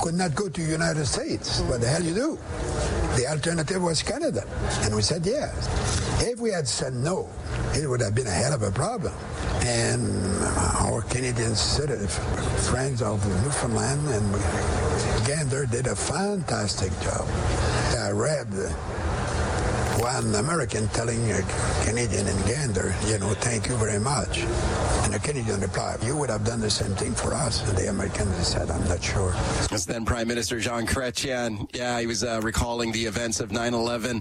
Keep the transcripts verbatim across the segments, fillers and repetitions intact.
could not go to the United States. What the hell you do? The alternative was Canada. And we said yes. If we had said no, it would have been a hell of a problem. And our Canadian citizens, friends of Newfoundland and Gander did a fantastic job. I read one American telling a Canadian in Gander, you know, thank you very much. And the Canadian replied, you would have done the same thing for us. And the American said, I'm not sure. That's then Prime Minister Jean Chrétien. Yeah, he was uh, recalling the events of nine eleven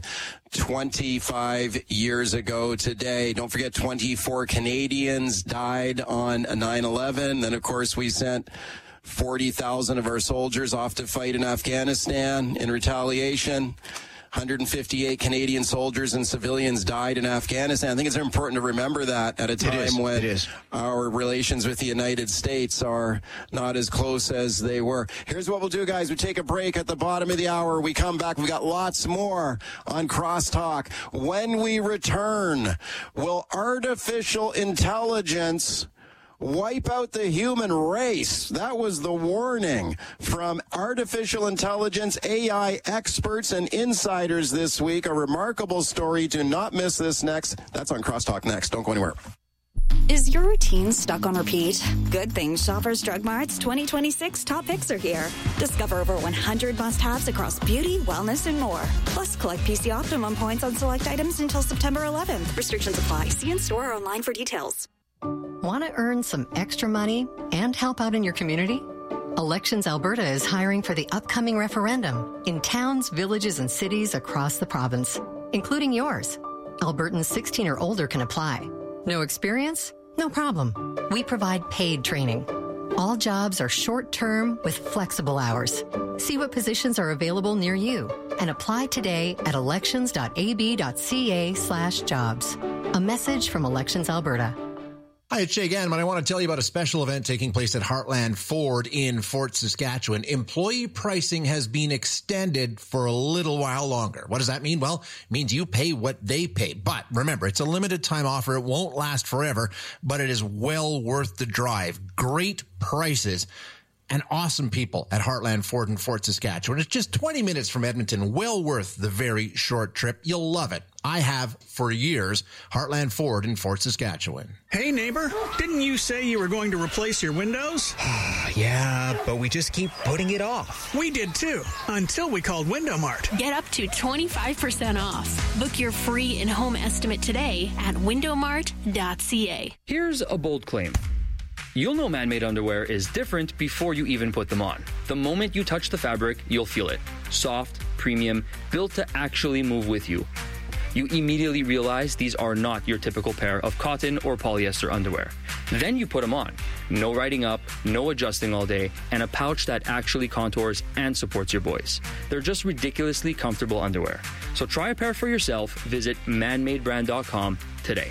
twenty-five years ago today. Don't forget, twenty-four Canadians died on nine eleven. Then, of course, we sent forty thousand of our soldiers off to fight in Afghanistan in retaliation. one hundred fifty-eight Canadian soldiers and civilians died in Afghanistan. I think it's important to remember that at a time when our relations with the United States are not as close as they were. Here's what we'll do, guys. We take a break at the bottom of the hour. We come back. We got lots more on Crosstalk. When we return, will artificial intelligence wipe out the human race? That was the warning from artificial intelligence A I experts and insiders this week. A remarkable story. Do not miss this next. That's on Crosstalk next. Don't go anywhere. Is your routine stuck on repeat? Good thing Shoppers Drug Mart's twenty twenty-six top picks are here. Discover over one hundred must-haves across beauty, wellness, and more. Plus, collect P C Optimum points on select items until September eleventh. Restrictions apply. See in-store or online for details. Want to earn some extra money and help out in your community? Elections Alberta is hiring for the upcoming referendum in towns, villages, and cities across the province, including yours. Albertans sixteen or older can apply. No experience? No problem. We provide paid training. All jobs are short-term with flexible hours. See what positions are available near you and apply today at elections.ab.ca slash jobs. A message from Elections Alberta. Hi, it's Shay again, but I want to tell you about a special event taking place at Heartland Ford in Fort Saskatchewan. Employee pricing has been extended for a little while longer. What does that mean? Well, it means you pay what they pay. But remember, it's a limited time offer. It won't last forever, but it is well worth the drive. Great prices and awesome people at Heartland Ford in Fort Saskatchewan. It's just twenty minutes from Edmonton. Well worth the very short trip. You'll love it. I have for years. Heartland Ford in Fort Saskatchewan. Hey, neighbor, didn't you say you were going to replace your windows? Yeah, but we just keep putting it off. We did too, until we called Window Mart. Get up to twenty-five percent off. Book your free in-home estimate today at window mart dot c a. Here's a bold claim. You'll know man-made underwear is different before you even put them on. The moment you touch the fabric, you'll feel it. Soft, premium, built to actually move with you. You immediately realize these are not your typical pair of cotton or polyester underwear. Then you put them on. No riding up, no adjusting all day, and a pouch that actually contours and supports your boys. They're just ridiculously comfortable underwear. So try a pair for yourself. Visit man made brand dot com today.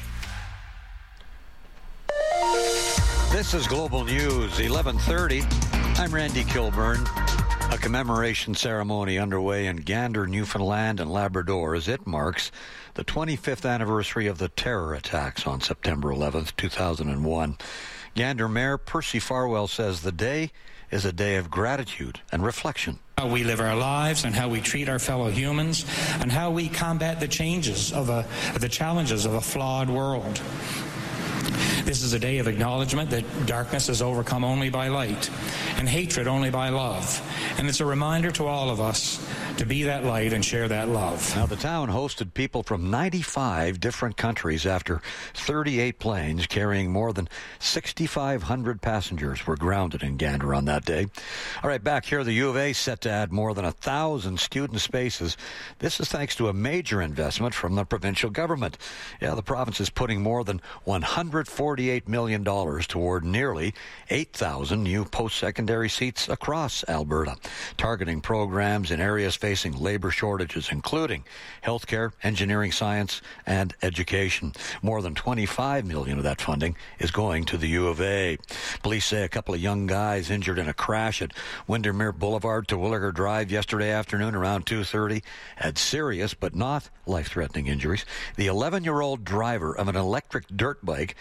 This is Global News, eleven thirty. I'm Randy Kilburn. A commemoration ceremony underway in Gander, Newfoundland and Labrador as it marks the twenty-fifth anniversary of the terror attacks on September eleventh, two thousand one. Gander Mayor Percy Farwell says the day is a day of gratitude and reflection. How we live our lives and how we treat our fellow humans and how we combat the changes of a, the challenges of a flawed world. This is a day of acknowledgement that darkness is overcome only by light and hatred only by love. And it's a reminder to all of us to be that light and share that love. Now, the town hosted people from ninety-five different countries after thirty-eight planes carrying more than six thousand five hundred passengers were grounded in Gander on that day. All right, back here, the U of A set to add more than one thousand student spaces. This is thanks to a major investment from the provincial government. Yeah, the province is putting more than one hundred forty-eight million dollars toward nearly eight thousand new post-secondary seats across Alberta, targeting programs in areas facing labor shortages, including healthcare, engineering, science, and education. More than twenty-five million dollars of that funding is going to the U of A. Police say a couple of young guys injured in a crash at Windermere Boulevard to Williger Drive yesterday afternoon around two thirty had serious but not life-threatening injuries. The eleven-year-old driver of an electric dirt bike was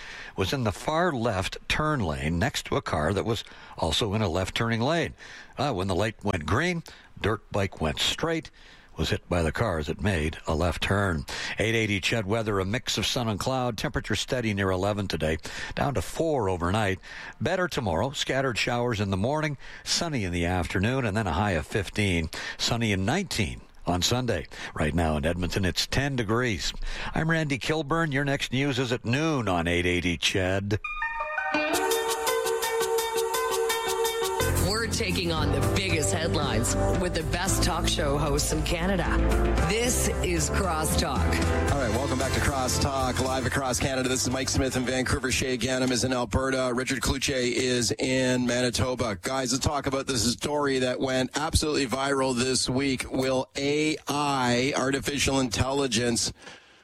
was in the far left turn lane next to a car that was also in a left turning lane. Uh, when the light went green, dirt bike went straight, was hit by the car as it made a left turn. eight eighty C H E D weather, a mix of sun and cloud. Temperature steady near eleven today, down to four overnight. Better tomorrow. Scattered showers in the morning, sunny in the afternoon, and then a high of fifteen. Sunny and nineteen on Sunday. Right now in Edmonton, it's ten degrees. I'm Randy Kilburn. Your next news is at noon on eight eighty C H E D. We're taking on the biggest headlines with the best talk show hosts in Canada. This is Crosstalk. All right, welcome back to Crosstalk, live across Canada. This is Mike Smith in Vancouver. Shay Ganem is in Alberta. Richard Kluche is in Manitoba. Guys, let's talk about this story that went absolutely viral this week. Will A I, artificial intelligence,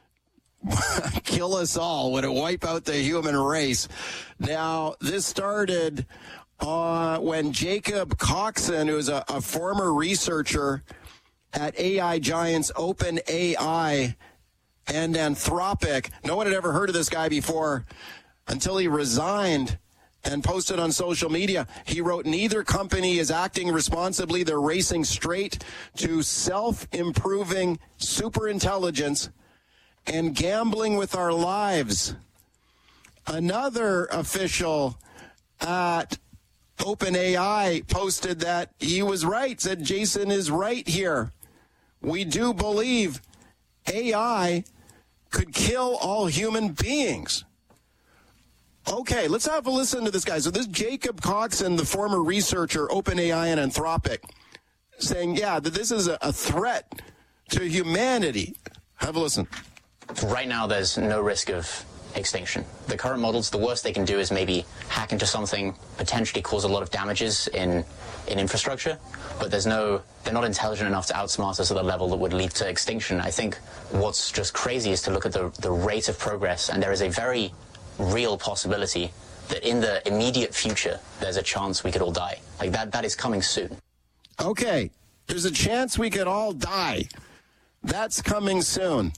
kill us all? Would it wipe out the human race? Now, this started Uh, when Jacob Coxon, who is a, a former researcher at A I giants OpenAI and Anthropic, no one had ever heard of this guy before until he resigned and posted on social media. He wrote, "Neither company is acting responsibly. They're racing straight to self-improving superintelligence and gambling with our lives." Another official at OpenAI posted that he was right, said Jason is right here. We do believe A I could kill all human beings. Okay, let's have a listen to this guy. So this Jacob Coxon, the former researcher, OpenAI and Anthropic, saying, yeah, that this is a, a threat to humanity. Have a listen. Right now, there's no risk of extinction. The current models, the worst they can do is maybe hack into something, potentially cause a lot of damages in, in infrastructure, but there's no, they're not intelligent enough to outsmart us at the level that would lead to extinction. I think what's just crazy is to look at the, the rate of progress, and there is a very real possibility that in the immediate future, there's a chance we could all die. Like that, that is coming soon. Okay, there's a chance we could all die. That's coming soon.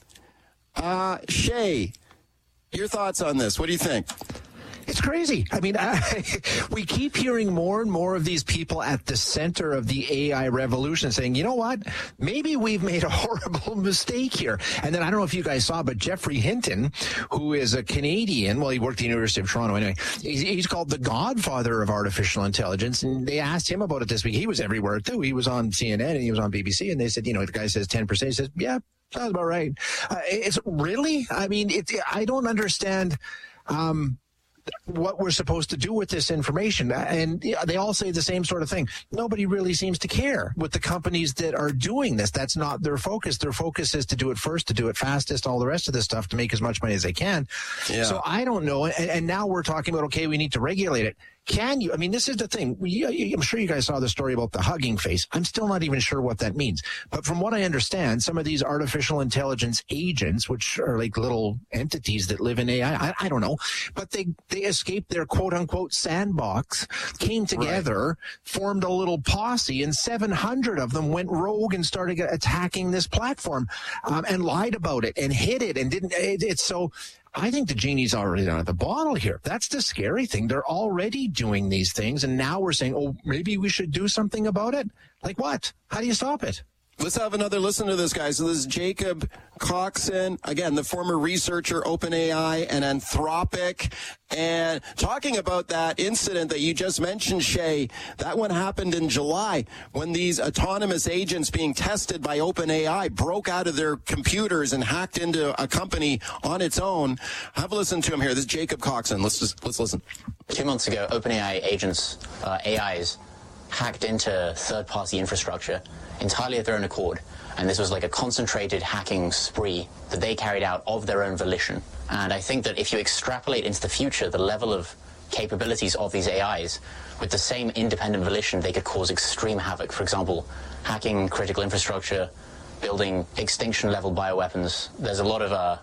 Uh, Shay, your thoughts on this? What do you think? It's crazy. I mean, I, we keep hearing more and more of these people at the center of the A I revolution saying, you know what, maybe we've made a horrible mistake here. And then I don't know if you guys saw, but Geoffrey Hinton, who is a Canadian, well, he worked at the University of Toronto anyway, he's, he's called the godfather of artificial intelligence. And they asked him about it this week. He was everywhere too. He was on C N N and he was on B B C. And they said, you know, the guy says ten percent. He says, yeah, sounds about right. Uh, it's really, I mean, it, I don't understand um, what we're supposed to do with this information. And they all say the same sort of thing. Nobody really seems to care with the companies that are doing this. That's not their focus. Their focus is to do it first, to do it fastest, all the rest of this stuff to make as much money as they can. Yeah. So I don't know. And, and now we're talking about, okay, we need to regulate it. Can you? I mean, this is the thing. I'm sure you guys saw the story about the Hugging Face. I'm still not even sure what that means. But from what I understand, some of these artificial intelligence agents, which are like little entities that live in A I, I, I don't know, but they, they escaped their quote unquote sandbox, came together, right, formed a little posse, and seven hundred of them went rogue and started attacking this platform um, and lied about it and hid it and didn't. It, it's so. I think the genie's already out of the bottle here. That's the scary thing. They're already doing these things, and now we're saying, oh, maybe we should do something about it? Like what? How do you stop it? Let's have another listen to this guy. So this is Jacob Coxon, again, the former researcher, OpenAI and Anthropic, and talking about that incident that you just mentioned, Shay. That one happened in July when these autonomous agents being tested by OpenAI broke out of their computers and hacked into a company on its own. Have a listen to him here. This is Jacob Coxon. Let's just let's listen. Two months ago, OpenAI agents, uh, A Is, hacked into third-party infrastructure entirely of their own accord. And this was like a concentrated hacking spree that they carried out of their own volition. And I think that if you extrapolate into the future the level of capabilities of these A Is, with the same independent volition, they could cause extreme havoc. For example, hacking critical infrastructure, building extinction-level bioweapons. There's a lot of uh,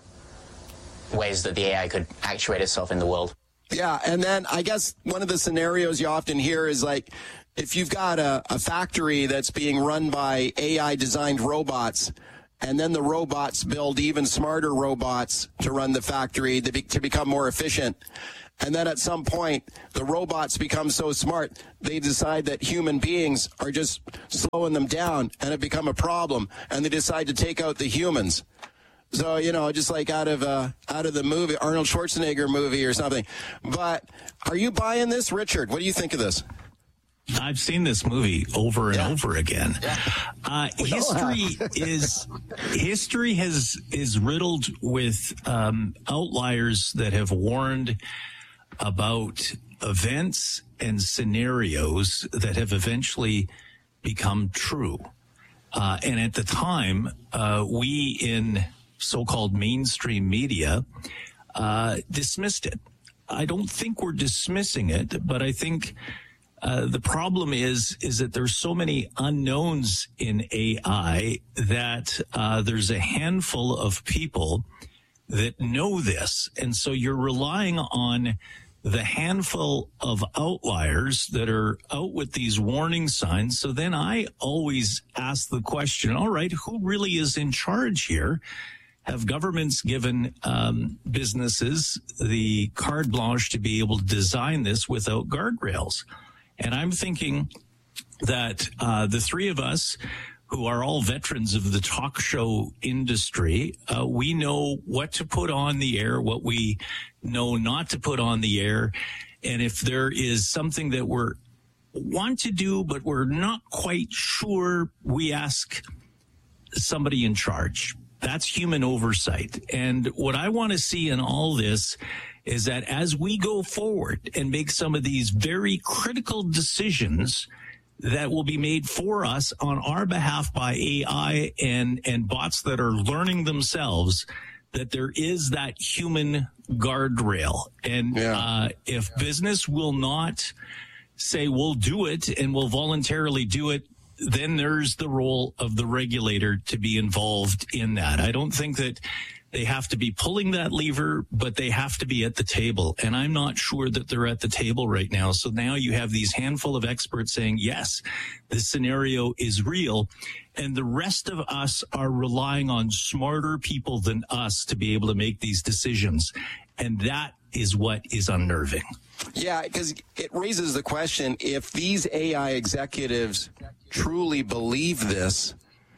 ways that the A I could actuate itself in the world. Yeah, and then I guess one of the scenarios you often hear is like, if you've got a, a factory that's being run by A I-designed robots, and then the robots build even smarter robots to run the factory to, be, to become more efficient, And then at some point, the robots become so smart, they decide that human beings are just slowing them down and have become a problem, and they decide to take out the humans. So, you know, just like out of uh, out of the movie, Arnold Schwarzenegger movie or something. But are you buying this, Richard? What do you think of this? I've seen this movie over and yeah. over again. Yeah. Uh, history is history has is riddled with um, outliers that have warned about events and scenarios that have eventually become true. Uh, and at the time, uh, we in so-called mainstream media uh, dismissed it. I don't think we're dismissing it, but I think Uh, the problem is, is that there's so many unknowns in A I that uh, there's a handful of people that know this. And so you're relying on the handful of outliers that are out with these warning signs. So then I always ask the question, all right, who really is in charge here? Have governments given um, businesses the carte blanche to be able to design this without guardrails? And I'm thinking that uh, the three of us, who are all veterans of the talk show industry, uh, we know what to put on the air, what we know not to put on the air. And if there is something that we're want to do, but we're not quite sure, we ask somebody in charge. That's human oversight. And what I want to see in all this is that as we go forward and make some of these very critical decisions that will be made for us on our behalf by A I and, and bots that are learning themselves, that there is that human guardrail. And yeah. uh, if business will not say we'll do it and will voluntarily do it, then there's the role of the regulator to be involved in that. I don't think that they have to be pulling that lever, but they have to be at the table. And I'm not sure that they're at the table right now. So now you have these handful of experts saying, yes, this scenario is real. And the rest of us are relying on smarter people than us to be able to make these decisions. And that is what is unnerving. Yeah, because it raises the question, if these A I executives truly believe this,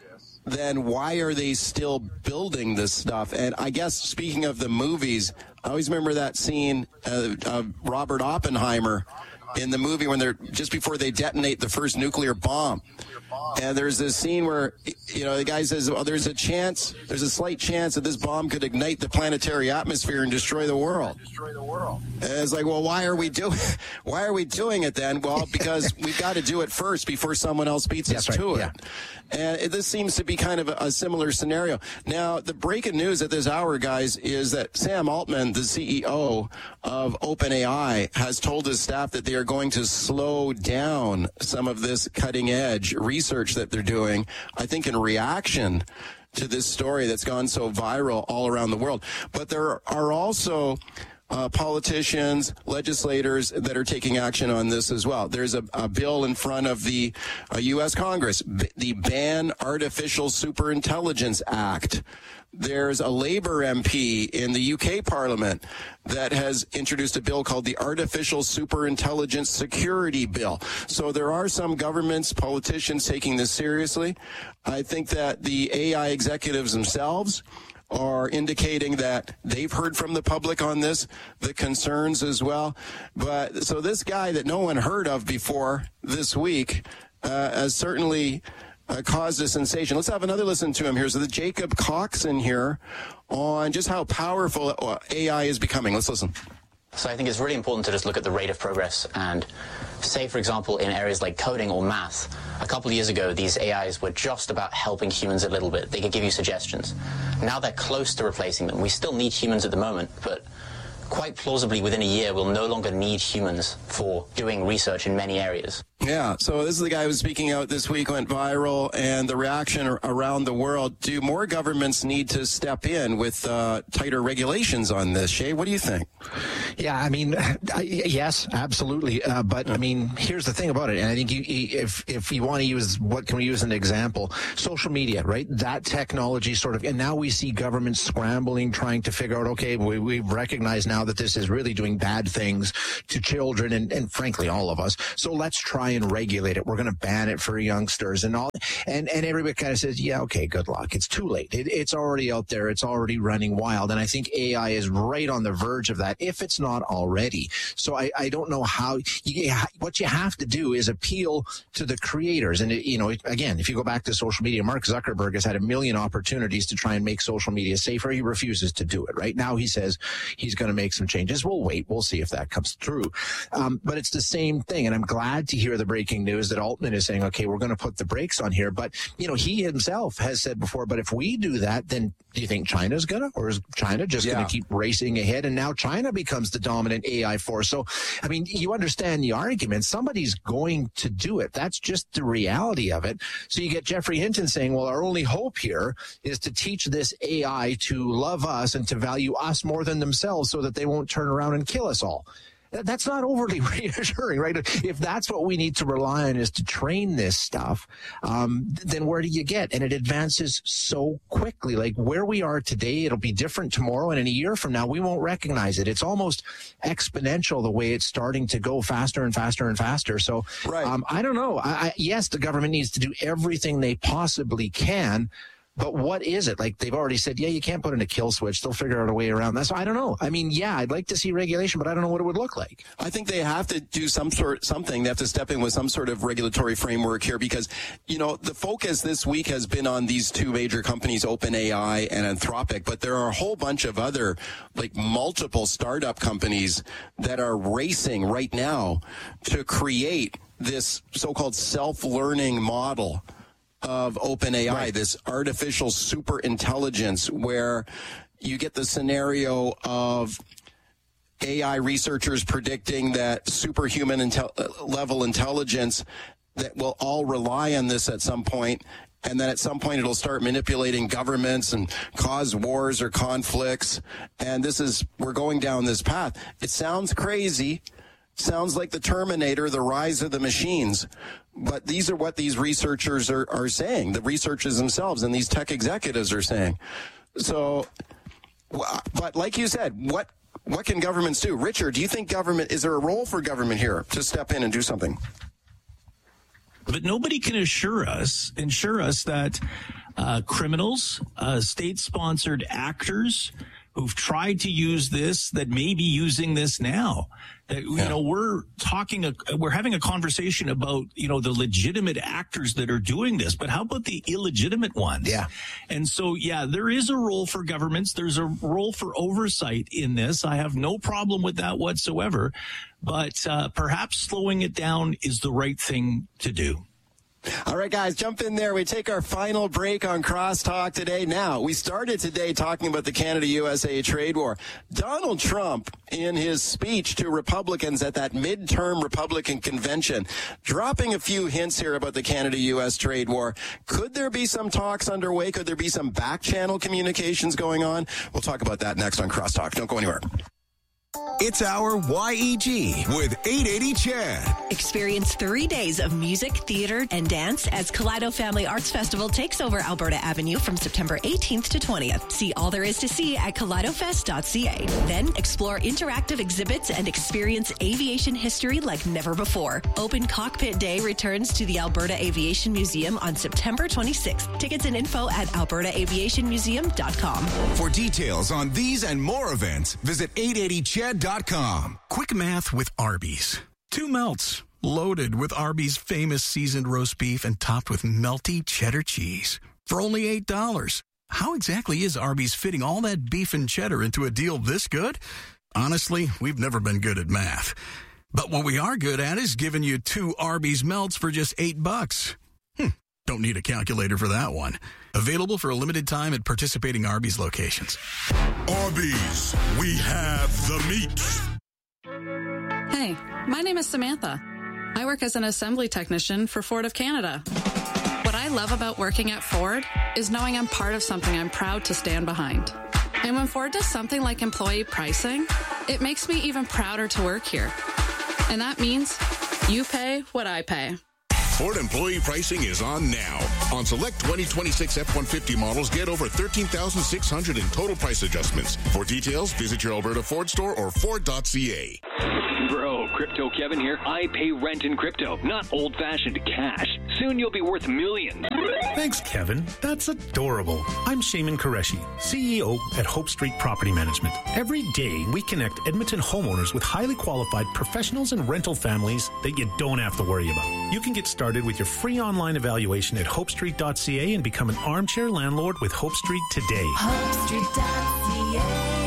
then why are they still building this stuff? And I guess, speaking of the movies, I always remember that scene uh, of Robert Oppenheimer in the movie when they're just before they detonate the first nuclear bomb. And there's this scene where, you know, the guy says, well, there's a chance, there's a slight chance that this bomb could ignite the planetary atmosphere and destroy the world. Destroy the world. And it's like, well, why are we doing, why are we doing it then? Well, because we've got to do it first before someone else beats That's us right, to it. yeah. And it, this seems to be kind of a, a similar scenario. Now, the breaking news at this hour, guys, is that Sam Altman, the C E O of OpenAI, has told his staff that they are going to slow down some of this cutting-edge research that they're doing, I think in reaction to this story that's gone so viral all around the world. But there are also Uh, politicians, legislators that are taking action on this as well. There's a, a bill in front of the uh, U S Congress, b- the Ban Artificial Superintelligence Act. There's a Labour M P in the U K Parliament that has introduced a bill called the Artificial Superintelligence Security Bill. So there are some governments, politicians taking this seriously. I think that the A I executives themselves are indicating that they've heard from the public on this, the concerns as well. But so this guy that no one heard of before this week uh, has certainly uh, caused a sensation. Let's have another listen to him here. So the Jacob Coxon here on just how powerful A I is becoming. Let's listen. So I think it's really important to just look at the rate of progress and say, for example, in areas like coding or math, a couple of years ago, these A Is were just about helping humans a little bit. They could give you suggestions. Now they're close to replacing them. We still need humans at the moment, but quite plausibly within a year, we'll no longer need humans for doing research in many areas. Yeah, so this is the guy who was speaking out this week, went viral, and the reaction around the world. Do more governments need to step in with uh, tighter regulations on this? Shay, what do you think? Yeah, I mean, I, yes, absolutely. Uh, but I mean, here's the thing about it. And I think you, if if you want to use, what can we use as an example? Social media, right? That technology sort of, and now we see governments scrambling, trying to figure out, okay, we, we recognize now that this is really doing bad things to children and, and frankly, all of us. So let's try and regulate it. We're going to ban it for youngsters and all. And, and everybody kind of says, yeah, okay, good luck. It's too late. It, it's already out there. It's already running wild. And I think A I is right on the verge of that, if it's not already. So I, I don't know how, you, what you have to do is appeal to the creators. And, it, you know, again, if you go back to social media, Mark Zuckerberg has had a million opportunities to try and make social media safer. He refuses to do it. Right now, he says he's going to make some changes. We'll wait. We'll see if that comes through. Um, but it's the same thing. And I'm glad to hear the breaking news that Altman is saying, okay, we're going to put the brakes on here. But, you know, he himself has said before, but if we do that, then do you think China's going to? Or is China just yeah. going to keep racing ahead? And now China becomes the dominant A I force. So, I mean, you understand the argument. Somebody's going to do it. That's just the reality of it. So you get Jeffrey Hinton saying, well, our only hope here is to teach this A I to love us and to value us more than themselves so that they won't turn around and kill us all. That's not overly reassuring, right? If that's what we need to rely on is to train this stuff, um, then where do you get? And it advances so quickly. Like where we are today, it'll be different tomorrow, and in a year from now, we won't recognize it. It's almost exponential the way it's starting to go faster and faster and faster. So right. um, I don't know. I, I, yes, the government needs to do everything they possibly can. But what is it? Like they've already said, yeah, you can't put in a kill switch. They'll figure out a way around that. So I don't know. I mean, yeah, I'd like to see regulation, but I don't know what it would look like. I think they have to do some sort, something. They have to step in with some sort of regulatory framework here because, you know, the focus this week has been on these two major companies, OpenAI and Anthropic, but there are a whole bunch of other, like multiple startup companies that are racing right now to create this so-called self-learning model of OpenAI, right. This artificial super intelligence where you get the scenario of A I researchers predicting that superhuman intel- level intelligence that will all rely on this at some point, and then at some point it'll start manipulating governments and cause wars or conflicts. And this is, we're going down this path. It sounds crazy. Sounds like the Terminator, the rise of the machines. But these are what these researchers are, are saying, the researchers themselves and these tech executives are saying. So, but like you said, what what can governments do? Richard, do you think government, is there a role for government here to step in and do something? But nobody can assure us, ensure us that uh, criminals, uh, state-sponsored actors who've tried to use this, that may be using this now. That, you yeah. know, we're talking, a, we're having a conversation about, you know, the legitimate actors that are doing this, but how about the illegitimate ones? Yeah. And so, yeah, there is a role for governments. There's a role for oversight in this. I have no problem with that whatsoever, but uh, perhaps slowing it down is the right thing to do. All right, guys, jump in there. We take our final break on Crosstalk today. Now, we started today talking about the Canada-U S A trade war. Donald Trump, in his speech to Republicans at that midterm Republican convention, dropping a few hints here about the Canada-U S trade war. Could there be some talks underway? Could there be some back-channel communications going on? We'll talk about that next on Crosstalk. Don't go anywhere. It's our Y E G with eight eighty Chad. Experience three days of music, theater, and dance as Kaleido Family Arts Festival takes over Alberta Avenue from September eighteenth to twentieth. See all there is to see at kaleido fest dot c a. Then explore interactive exhibits and experience aviation history like never before. Open Cockpit Day returns to the Alberta Aviation Museum on September twenty-sixth. Tickets and info at alberta aviation museum dot com. For details on these and more events, visit eight eighty chad dot com. Quick math with Arby's. Two melts, loaded with Arby's famous seasoned roast beef and topped with melty cheddar cheese. For only eight dollars. How exactly is Arby's fitting all that beef and cheddar into a deal this good? Honestly, we've never been good at math. But what we are good at is giving you two Arby's melts for just eight bucks. Hmm, don't need a calculator for that one. Available for a limited time at participating Arby's locations. Arby's, we have the meat. Hey, my name is Samantha. I work as an assembly technician for Ford of Canada. What I love about working at Ford is knowing I'm part of something I'm proud to stand behind. And when Ford does something like employee pricing, it makes me even prouder to work here. And that means you pay what I pay. Ford employee pricing is on now. On select twenty twenty-six F one fifty models, get over thirteen thousand six hundred in total price adjustments. For details, visit your Alberta Ford store or Ford dot C A. Bro, Crypto Kevin here. I pay rent in crypto, not old-fashioned cash. Soon you'll be worth millions. Thanks, Kevin. That's adorable. I'm Shaman Qureshi, C E O at Hope Street Property Management. Every day, we connect Edmonton homeowners with highly qualified professionals and rental families that you don't have to worry about. You can get started with your free online evaluation at hope street dot C A and become an armchair landlord with Hope Street today. hope street dot C A.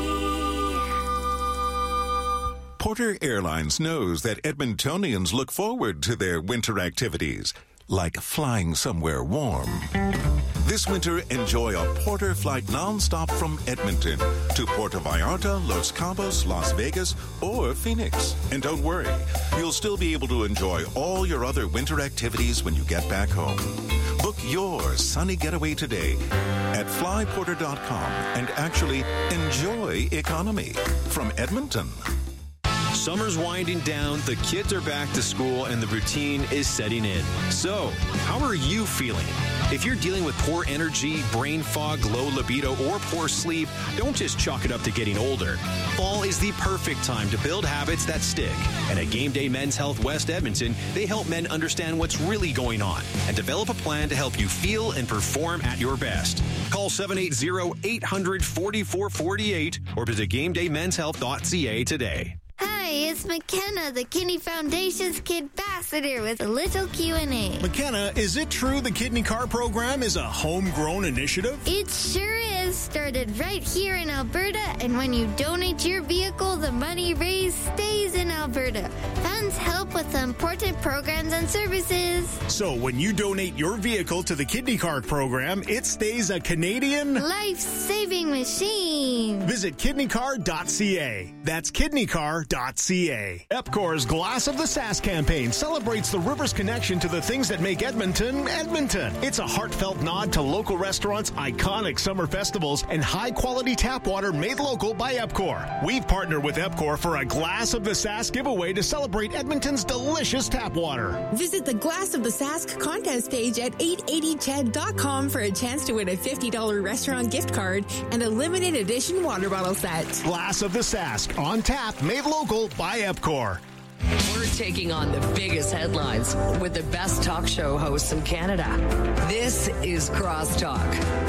Porter Airlines knows that Edmontonians look forward to their winter activities, like flying somewhere warm. This winter, enjoy a Porter flight nonstop from Edmonton to Puerto Vallarta, Los Cabos, Las Vegas, or Phoenix. And don't worry, you'll still be able to enjoy all your other winter activities when you get back home. Book your sunny getaway today at fly porter dot com and actually enjoy economy from Edmonton. Summer's winding down, the kids are back to school, and the routine is setting in. So, how are you feeling? If you're dealing with poor energy, brain fog, low libido, or poor sleep, don't just chalk it up to getting older. Fall is the perfect time to build habits that stick. And at Game Day Men's Health West Edmonton, they help men understand what's really going on and develop a plan to help you feel and perform at your best. Call seven eight zero, eight hundred, forty-four forty-eight or visit game day men's health dot c a today. Hi, it's McKenna, the Kidney Foundation's Kid Ambassador, with a little Q and A. McKenna, is it true the Kidney Car program is a homegrown initiative? It sure is. Started right here in Alberta, and when you donate your vehicle, the money raised stays in Alberta. Funds help with important programs and services. So when you donate your vehicle to the Kidney Car program, it stays a Canadian life-saving machine. Visit kidney car dot c a. That's kidney car dot c a. Epcor's Glass of the Sask campaign celebrates the river's connection to the things that make Edmonton, Edmonton. It's a heartfelt nod to local restaurants, iconic summer festivals, and high-quality tap water made local by Epcor. We've partnered with Epcor for a Glass of the Sask giveaway to celebrate Edmonton's delicious tap water. Visit the Glass of the Sask contest page at eight eighty ched dot com for a chance to win a fifty dollars restaurant gift card and a limited edition water bottle set. Glass of the Sask, on tap, made local by Epcor. We're taking on the biggest headlines with the best talk show hosts in Canada. This is Crosstalk.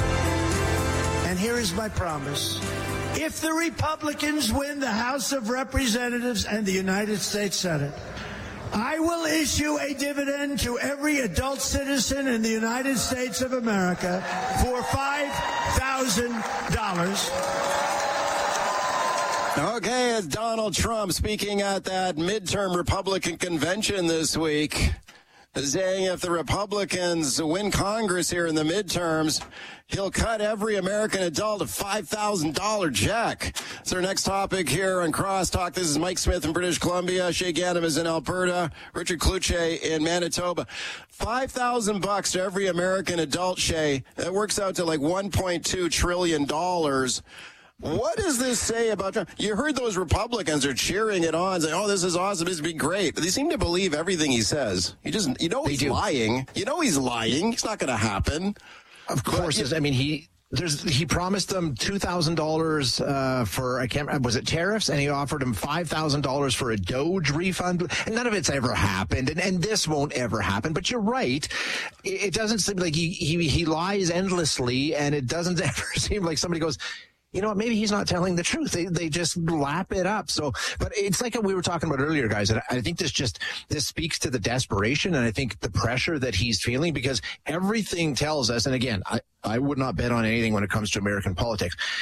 And here is my promise. If the Republicans win the House of Representatives and the United States Senate, I will issue a dividend to every adult citizen in the United States of America for five thousand dollars. Okay, it's Donald Trump speaking at that midterm Republican convention this week, saying if the Republicans win Congress here in the midterms, he'll cut every American adult a five thousand dollars check. It's our next topic here on Crosstalk. This is Mike Smith in British Columbia. Shay Ganem is in Alberta. Richard Kluche in Manitoba. five thousand bucks to every American adult, Shay. That works out to like one point two trillion dollars. What does this say about Trump? You heard those Republicans are cheering it on, saying, oh, this is awesome, this would be great. But they seem to believe everything he says. You just, you know he's lying. You know he's lying. It's not going to happen. Of course. But, I mean, he... There's, he promised them two thousand dollars uh, for, I can't was it tariffs? And he offered them five thousand dollars for a Doge refund. And none of it's ever happened. And, and this won't ever happen. But you're right. It, it doesn't seem like he, he, he lies endlessly. And it doesn't ever seem like somebody goes, you know what, maybe he's not telling the truth. They they just lap it up. So, but it's like we were talking about earlier, guys. And I think this just, this speaks to the desperation. And I think the pressure that he's feeling, because everything tells us, and again, I, I would not bet on anything when it comes to American politics.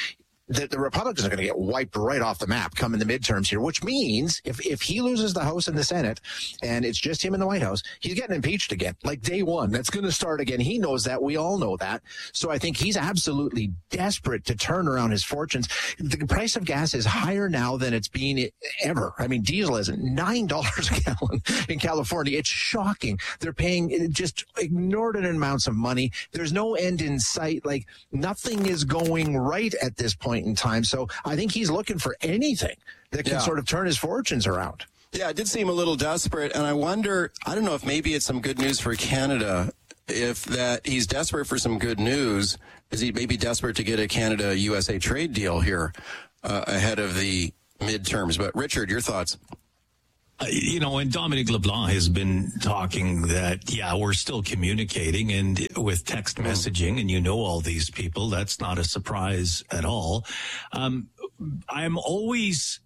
that the Republicans are going to get wiped right off the map come in the midterms here, which means if, if he loses the House and the Senate and it's just him in the White House, he's getting impeached again, like day one. That's going to start again. He knows that. We all know that. So I think he's absolutely desperate to turn around his fortunes. The price of gas is higher now than it's been ever. I mean, diesel is nine dollars a gallon in California. It's shocking. They're paying just inordinate amounts of money. There's no end in sight. Like, nothing is going right at this point in time. So I think he's looking for anything that can Yeah. sort of turn his fortunes around. Yeah, it did seem a little desperate, and I wonder, I don't know if maybe it's some good news for Canada, if that he's desperate for some good news, is he maybe desperate to get a Canada-U S A trade deal here uh, ahead of the midterms? But Richard, your thoughts? Uh, you know, and Dominic LeBlanc has been talking that, yeah, we're still communicating and with text messaging, and you know all these people. That's not a surprise at all. Um, I'm always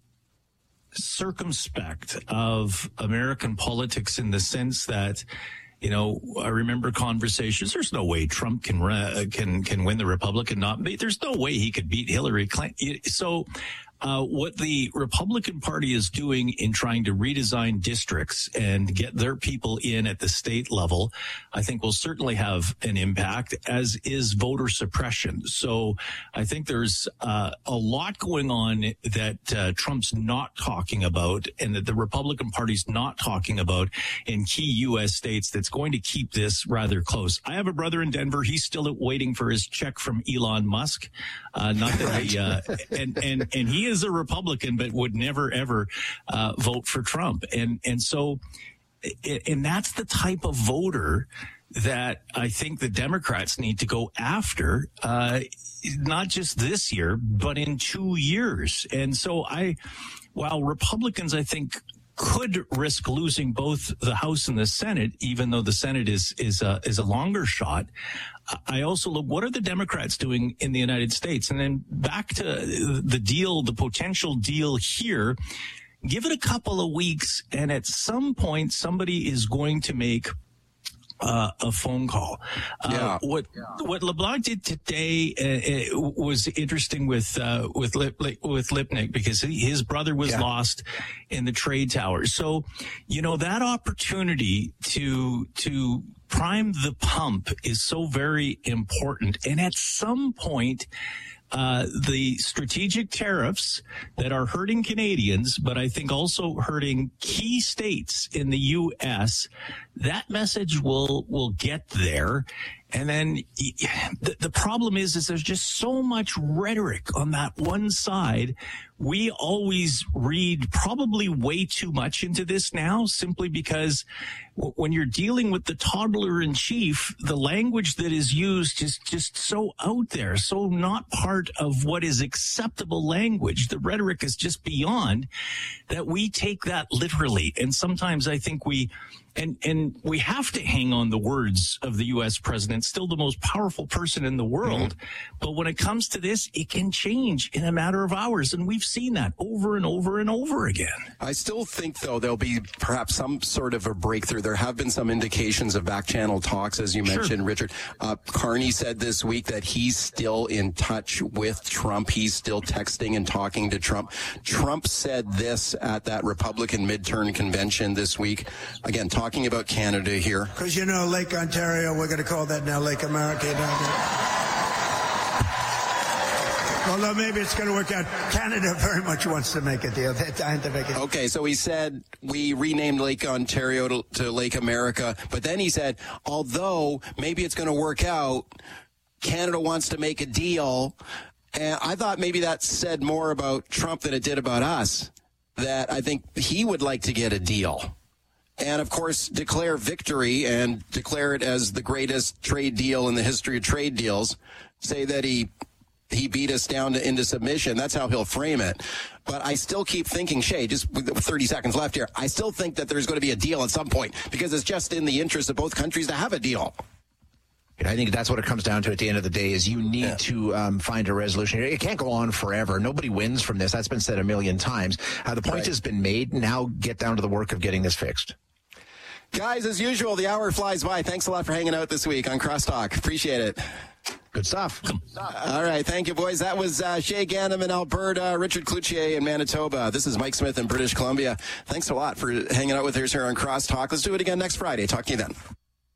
circumspect of American politics in the sense that, you know, I remember conversations. There's no way Trump can uh, can can win the Republican nomination. There's no way he could beat Hillary Clinton. So uh, what the Republican Party is doing in trying to redesign districts and get their people in at the state level, I think will certainly have an impact, as is voter suppression. So I think there's uh, a lot going on that uh, Trump's not talking about and that the Republican Party's not talking about in key U S states that's going to keep this rather close. I have a brother in Denver. He's still waiting for his check from Elon Musk. Uh, not that I, uh, and, and, and he is a Republican, but would never, ever uh, vote for Trump. And, and so, and that's the type of voter that I think the Democrats need to go after, uh, not just this year, but in two years. And so I, while Republicans, I think, could risk losing both the House and the Senate, even though the Senate is is a, is a longer shot. I also look, what are the Democrats doing in the United States? And then back to the deal, the potential deal here, give it a couple of weeks, and at some point, somebody is going to make Uh, a phone call. Uh, Yeah. What yeah. what LeBlanc did today uh, uh, was interesting with uh, with Lip, with Lipnick, because he, his brother was yeah. lost in the trade tower. So, you know, that opportunity to to prime the pump is so very important. And at some point, Uh, the strategic tariffs that are hurting Canadians, but I think also hurting key states in the U S, that message will will get there. And then the, the problem is, is there's just so much rhetoric on that one side. We always read probably way too much into this now, simply because w- when you're dealing with the toddler in chief, the language that is used is just so out there, so not part of what is acceptable language. The rhetoric is just beyond that. We take that literally. And sometimes I think we, And and we have to hang on the words of the U S president, still the most powerful person in the world. Mm-hmm. But when it comes to this, it can change in a matter of hours. And we've seen that over and over and over again. I still think, though, there'll be perhaps some sort of a breakthrough. There have been some indications of back-channel talks, as you mentioned, sure. Richard. Uh, Carney said this week that he's still in touch with Trump. He's still texting and talking to Trump. Trump said this at that Republican midterm convention this week. Again, talking Talking about Canada here. Because, you know, Lake Ontario, we're going to call that now Lake America. You know? Although maybe it's going to work out. Canada very much wants to make a deal. They're trying to make it. Okay, so he said we renamed Lake Ontario to, to Lake America. But then he said, although maybe it's going to work out, Canada wants to make a deal. And I thought maybe that said more about Trump than it did about us, that I think he would like to get a deal. And, of course, declare victory and declare it as the greatest trade deal in the history of trade deals. Say that he he beat us down to, into submission. That's how he'll frame it. But I still keep thinking, Shay, just with thirty seconds left here, I still think that there's going to be a deal at some point, because it's just in the interest of both countries to have a deal. I think that's what it comes down to at the end of the day, is you need yeah. to um, find a resolution. It can't go on forever. Nobody wins from this. That's been said a million times. Uh, the point right. has been made. Now get down to the work of getting this fixed. Guys, as usual, the hour flies by. Thanks a lot for hanging out this week on Crosstalk. Appreciate it. Good stuff. All right. Thank you, boys. That was uh, Shay Ganem in Alberta, Richard Cloutier in Manitoba. This is Mike Smith in British Columbia. Thanks a lot for hanging out with us here on Crosstalk. Let's do it again next Friday. Talk to you then.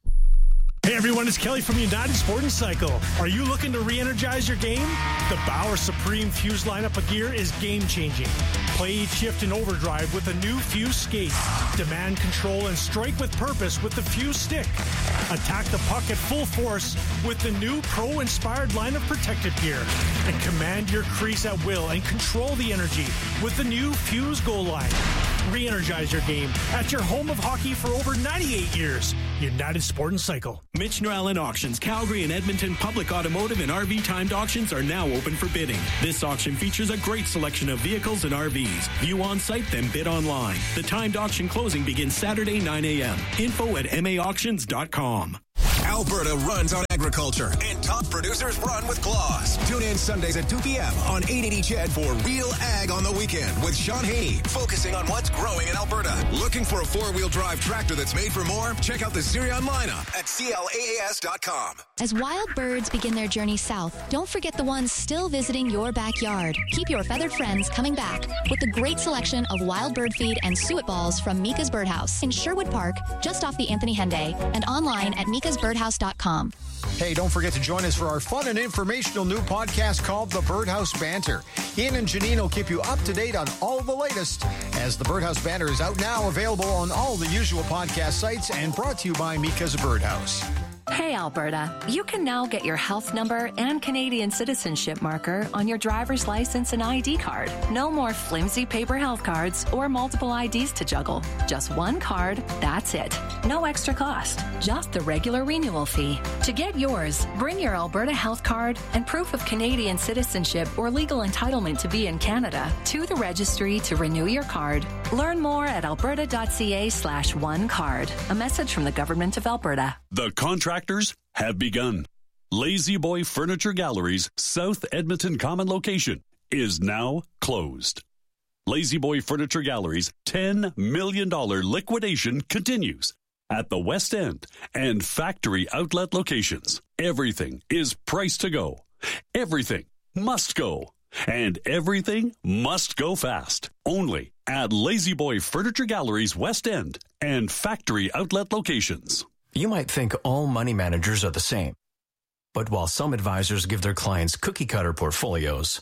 Hey everyone, it's Kelly from United Sport and Cycle. Are you looking to re-energize your game? The Bauer Supreme Fuse lineup of gear is game-changing. Play each shift in overdrive with a new Fuse skate. Demand control and strike with purpose with the Fuse stick. Attack the puck at full force with the new Pro-inspired line of protective gear. And command your crease at will and control the energy with the new Fuse goal line. Re-energize your game at your home of hockey for over ninety-eight years. United Sport and Cycle. Mitch Norellen Auctions, Calgary and Edmonton Public Automotive and R V timed auctions are now open for bidding. This auction features a great selection of vehicles and R Vs. View on site, then bid online. The timed auction closing begins Saturday, nine a.m. Info at m a auctions dot com. Alberta runs on agriculture, and top producers run with Claus. Tune in Sundays at two p.m. on eight eighty C H E D for Real Ag on the Weekend with Sean Haney, focusing on what's growing in Alberta. Looking for a four-wheel drive tractor that's made for more? Check out the Sirion lineup at C L A A S dot com. As wild birds begin their journey south, don't forget the ones still visiting your backyard. Keep your feathered friends coming back with the great selection of wild bird feed and suet balls from Mika's Birdhouse in Sherwood Park, just off the Anthony Henday, and online at mikas birdhouse dot com. Hey, don't forget to join us for our fun and informational new podcast called The Birdhouse Banter. Ian and Janine will keep you up to date on all the latest, as The Birdhouse Banter is out now, available on all the usual podcast sites, and brought to you by Mika's Birdhouse. Hey, Alberta. You can now get your health number and Canadian citizenship marker on your driver's license and I D card. No more flimsy paper health cards or multiple I Ds to juggle. Just one card, that's it. No extra cost, just the regular renewal fee. To get yours, bring your Alberta health card and proof of Canadian citizenship or legal entitlement to be in Canada to the registry to renew your card. Learn more at alberta.ca slash one card. A message from the Government of Alberta. The contractors have begun. Lazy Boy Furniture Gallery's South Edmonton Common location is now closed. Lazy Boy Furniture Gallery's ten million dollars liquidation continues at the West End and factory outlet locations. Everything is priced to go. Everything must go. And everything must go fast. Only at Lazy Boy Furniture Gallery's West End and factory outlet locations. You might think all money managers are the same. But while some advisors give their clients cookie-cutter portfolios,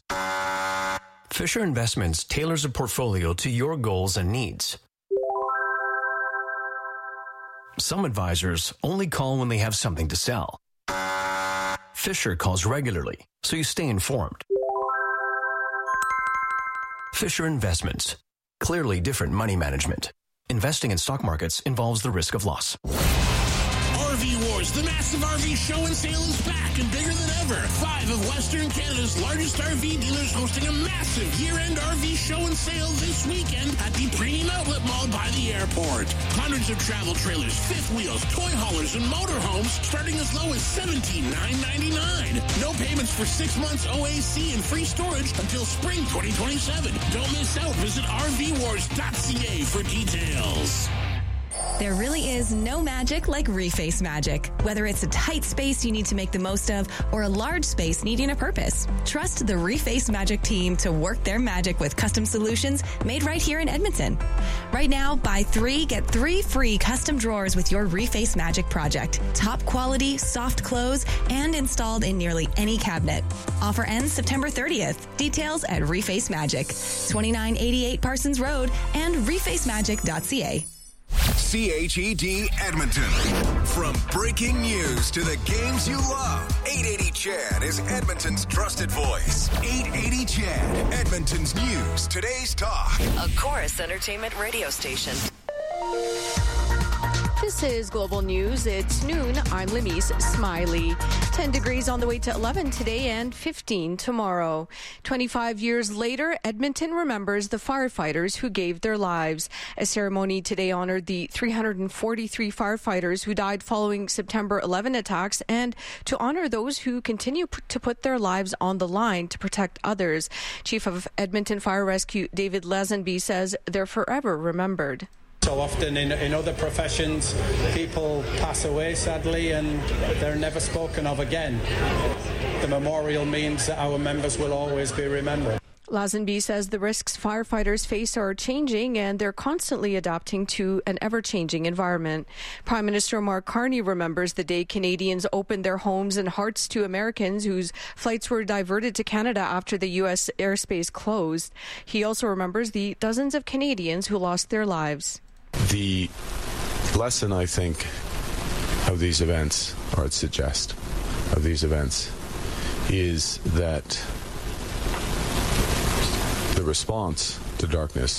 Fisher Investments tailors a portfolio to your goals and needs. Some advisors only call when they have something to sell. Fisher calls regularly, so you stay informed. Fisher Investments. Clearly different money management. Investing in stock markets involves the risk of loss. R V Wars, the massive R V show and sale is back and bigger than ever. Five of Western Canada's largest R V dealers hosting a massive year-end R V show and sale this weekend at the Premium Outlet Mall by the airport. Hundreds of travel trailers, fifth wheels, toy haulers, and motorhomes starting as low as seventeen thousand nine hundred ninety-nine dollars. No payments for six months O A C and free storage until spring twenty twenty-seven. Don't miss out. Visit r v wars dot c a for details. There really is no magic like Reface Magic. Whether it's a tight space you need to make the most of or a large space needing a purpose, trust the Reface Magic team to work their magic with custom solutions made right here in Edmonton. Right now, buy three, get three free custom drawers with your Reface Magic project. Top quality, soft close, and installed in nearly any cabinet. Offer ends September thirtieth. Details at Reface Magic, twenty-nine eighty-eight Parsons Road and reface magic dot c a. C H E D Edmonton. From breaking news to the games you love, eight eighty C H E D is Edmonton's trusted voice. eight eighty C H E D, Edmonton's news, today's talk. A Chorus Entertainment radio station. This is Global News. It's noon. I'm Lemise Smiley. ten degrees on the way to eleven today and fifteen tomorrow. twenty-five years later, Edmonton remembers the firefighters who gave their lives. A ceremony today honored the three hundred forty-three firefighters who died following September eleventh attacks and to honor those who continue p- to put their lives on the line to protect others. Chief of Edmonton Fire Rescue David Lazenby says they're forever remembered. So often in, in other professions, people pass away, sadly, and they're never spoken of again. The memorial means that our members will always be remembered. Lazenby says the risks firefighters face are changing and they're constantly adapting to an ever-changing environment. Prime Minister Mark Carney remembers the day Canadians opened their homes and hearts to Americans whose flights were diverted to Canada after the U S airspace closed. He also remembers the dozens of Canadians who lost their lives. The lesson, I think, of these events, or I'd suggest, of these events, is that the response to darkness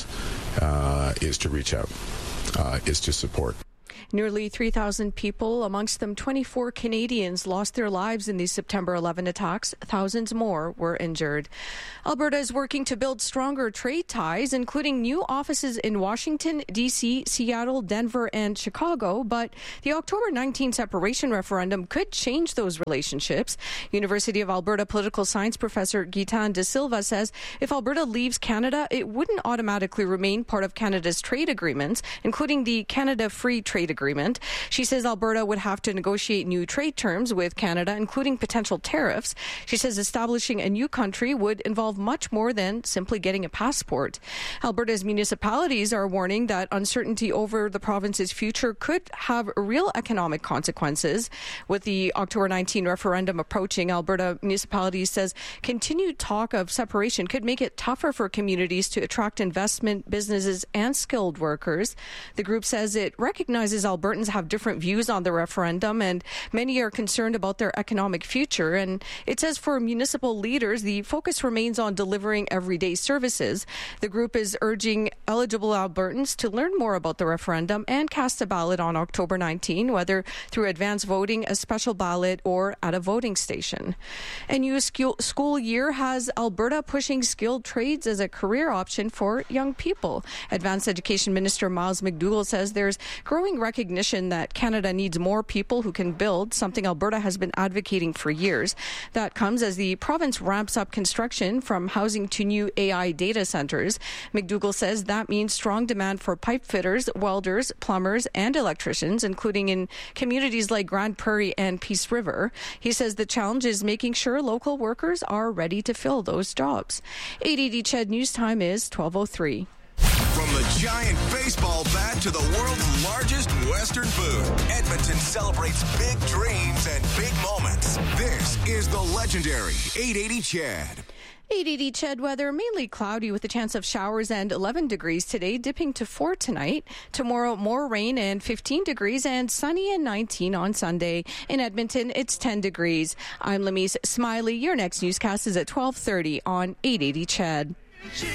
uh, is to reach out, uh, is to support. Nearly three thousand people, amongst them twenty-four Canadians, lost their lives in these September eleventh attacks. Thousands more were injured. Alberta is working to build stronger trade ties, including new offices in Washington, D C, Seattle, Denver, and Chicago. But the October nineteenth separation referendum could change those relationships. University of Alberta political science professor Gitan De Silva says if Alberta leaves Canada, it wouldn't automatically remain part of Canada's trade agreements, including the Canada Free Trade Agreement. She says Alberta would have to negotiate new trade terms with Canada, including potential tariffs. She says establishing a new country would involve much more than simply getting a passport. Alberta's municipalities are warning that uncertainty over the province's future could have real economic consequences. With the October nineteenth referendum approaching, Alberta municipalities says continued talk of separation could make it tougher for communities to attract investment, businesses, and skilled workers. The group says it recognizes Albertans have different views on the referendum, and many are concerned about their economic future. And it says for municipal leaders, the focus remains on delivering everyday services. The group is urging eligible Albertans to learn more about the referendum and cast a ballot on October nineteenth, whether through advance voting, a special ballot, or at a voting station. A new school year has Alberta pushing skilled trades as a career option for young people. Advanced Education Minister Miles McDougall says there's growing recognition that Canada needs more people who can build, something Alberta has been advocating for years. That comes as the province ramps up construction from housing to new A I data centres. McDougall says that means strong demand for pipe fitters, welders, plumbers, and electricians, including in communities like Grand Prairie and Peace River. He says the challenge is making sure local workers are ready to fill those jobs. eight eighty C H E D News Time is twelve oh three. From the giant baseball bat to the world's largest Western food, Edmonton celebrates big dreams and big moments. This is the legendary eight eighty C H E D. eight eighty C H E D weather, mainly cloudy with a chance of showers and eleven degrees today, dipping to four tonight. Tomorrow, more rain and fifteen degrees, and sunny and nineteen on Sunday. In Edmonton, it's ten degrees. I'm Lamise Smiley. Your next newscast is at twelve thirty on eight eighty C H E D.